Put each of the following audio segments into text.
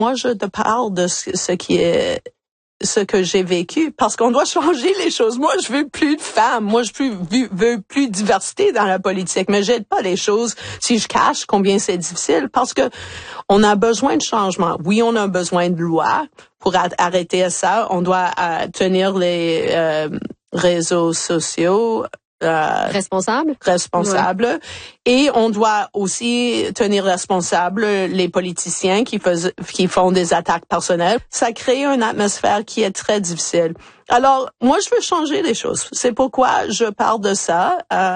Moi, je te parle de ce que j'ai vécu, parce qu'on doit changer les choses. Moi, je veux plus de femmes. Moi, veux plus de diversité dans la politique. Mais j'aide pas les choses si je cache combien c'est difficile, parce que on a besoin de changement. Oui, on a besoin de lois pour arrêter ça. On doit tenir les réseaux sociaux responsable. Ouais. Et on doit aussi tenir responsable les politiciens qui font des attaques personnelles. Ça crée une atmosphère qui est très difficile. Alors, moi, je veux changer les choses. C'est pourquoi je parle de ça.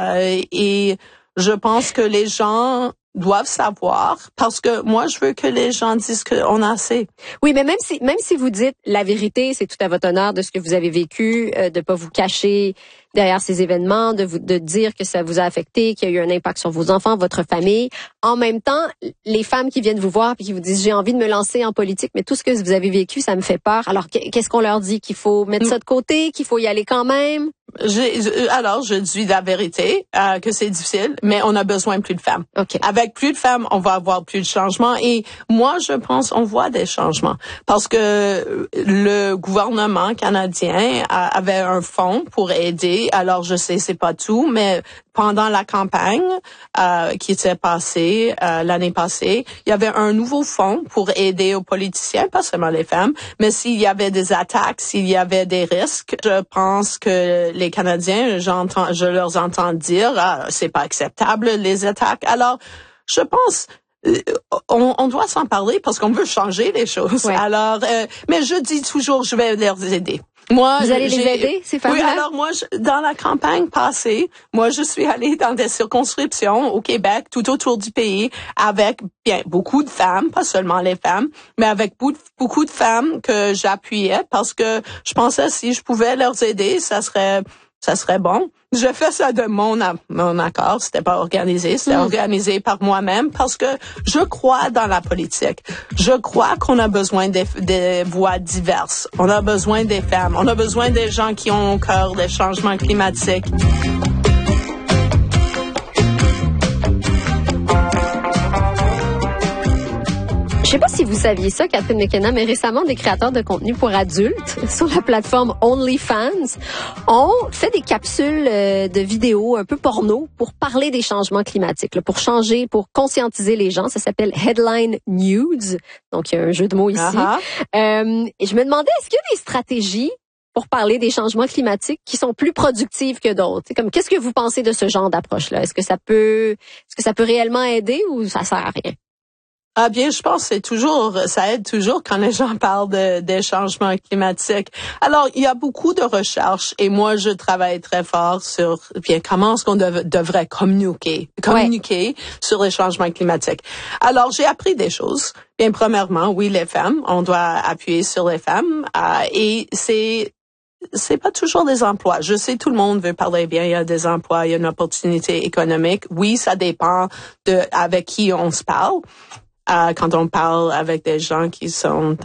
Et je pense que les gens doivent savoir, parce que moi, je veux que les gens disent qu'on a assez. Oui, mais même si vous dites la vérité, c'est tout à votre honneur de ce que vous avez vécu, de pas vous cacher derrière ces événements, de dire que ça vous a affecté, qu'il y a eu un impact sur vos enfants, votre famille. En même temps, les femmes qui viennent vous voir et qui vous disent j'ai envie de me lancer en politique, mais tout ce que vous avez vécu, ça me fait peur. Alors qu'est-ce qu'on leur dit, qu'il faut mettre ça de côté, qu'il faut y aller quand même? Alors, je dis la vérité, que c'est difficile, mais on a besoin de plus de femmes. Okay. Avec plus de femmes, on va avoir plus de changements. Et moi, je pense on voit des changements. Parce que le gouvernement canadien avait un fonds pour aider. Alors, je sais, c'est pas tout, mais pendant la campagne qui s'est passée l'année passée, il y avait un nouveau fonds pour aider aux politiciens, pas seulement les femmes, mais s'il y avait des attaques, s'il y avait des risques. Je pense que les Canadiens, je leur entends dire c'est pas acceptable les attaques. Alors, je pense on doit s'en parler parce qu'on veut changer les choses. Ouais. Alors, mais je dis toujours, je vais les aider. Moi, vous allez les aider, ces femmes-là? Oui, alors moi, dans la campagne passée, moi, je suis allée dans des circonscriptions au Québec, tout autour du pays, avec beaucoup de femmes, pas seulement les femmes, mais avec beaucoup de femmes que j'appuyais parce que je pensais si je pouvais leur aider, ça serait bon. Je fais ça de mon accord. C'était pas organisé. C'était organisé par moi-même parce que je crois dans la politique. Je crois qu'on a besoin des voix diverses. On a besoin des femmes. On a besoin des gens qui ont au cœur des changements climatiques. Je sais pas si vous saviez ça, Catherine McKenna, mais récemment, des créateurs de contenu pour adultes sur la plateforme OnlyFans ont fait des capsules de vidéos un peu porno pour parler des changements climatiques, pour changer, pour conscientiser les gens. Ça s'appelle Headline Nudes. Donc, il y a un jeu de mots ici. Et je me demandais, est-ce qu'il y a des stratégies pour parler des changements climatiques qui sont plus productives que d'autres? Comme, qu'est-ce que vous pensez de ce genre d'approche-là? Est-ce que ça peut réellement aider ou ça sert à rien? Ah bien, je pense que ça aide toujours quand les gens parlent des changements climatiques. Alors, il y a beaucoup de recherches et moi, je travaille très fort sur comment est-ce qu'on devrait communiquer sur les changements climatiques. Alors, j'ai appris des choses. Bien, premièrement, oui, les femmes, on doit appuyer sur les femmes et c'est pas toujours des emplois. Je sais, tout le monde veut parler bien, il y a des emplois, il y a une opportunité économique. Oui, ça dépend avec qui on se parle. Quand on parle avec des gens qui sont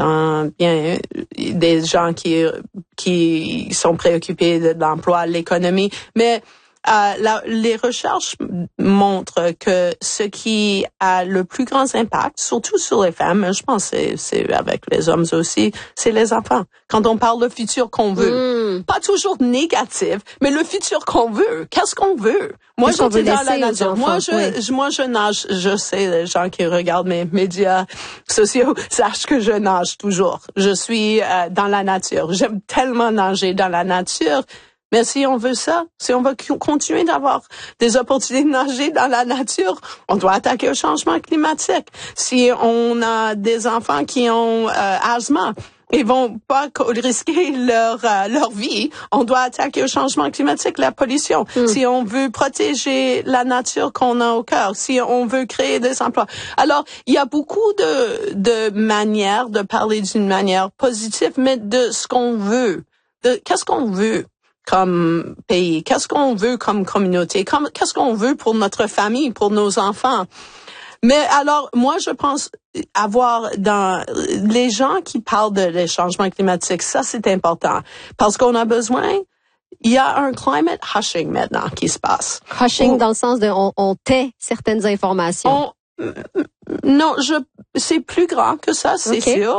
des gens qui sont préoccupés de l'emploi, l'économie, mais les recherches montrent que ce qui a le plus grand impact, surtout sur les femmes, mais je pense que c'est avec les hommes aussi, c'est les enfants. Quand on parle du futur qu'on veut, pas toujours négatif, mais le futur qu'on veut. Qu'est-ce qu'on veut? Moi, j'étais dans la nature. Moi, je nage. Je sais, les gens qui regardent mes médias sociaux sachent que je nage toujours. Je suis dans la nature. J'aime tellement nager dans la nature. Mais si on veut ça, si on veut continuer d'avoir des opportunités de nager dans la nature, on doit attaquer au changement climatique. Si on a des enfants qui ont asthme, ils vont pas risquer leur vie. On doit attaquer au changement climatique, la pollution. Si on veut protéger la nature qu'on a au cœur, si on veut créer des emplois. Alors, il y a beaucoup de manières de parler d'une manière positive, mais de ce qu'on veut. Qu'est-ce qu'on veut comme pays? Qu'est-ce qu'on veut comme communauté? Qu'est-ce qu'on veut pour notre famille, pour nos enfants? Mais alors, moi, je pense avoir dans les gens qui parlent des changements climatiques, ça, c'est important. Parce qu'on a besoin, il y a un climate hushing maintenant qui se passe. Hushing dans le sens de on tait certaines informations. Non, c'est plus grand que ça, c'est sûr.